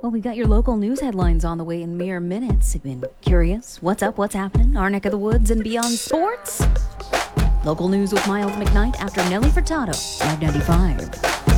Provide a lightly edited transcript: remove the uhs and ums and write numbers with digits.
Well, we got your local news headlines on the way in mere minutes. You've been curious? What's up? What's happening? Our neck of the woods and beyond sports? Local news with Miles McKnight after Nelly Furtado, Live 95.